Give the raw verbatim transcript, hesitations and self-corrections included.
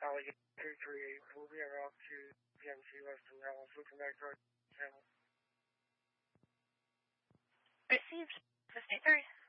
Alligator two three eight will be en route to P M C Weston Dallas, looking back to our channel. Received. Fifty-three.